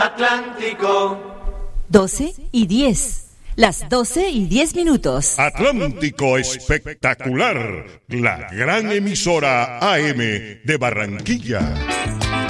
Atlántico. 12:10. Las 12:10. Atlántico Espectacular, la gran emisora AM de Barranquilla.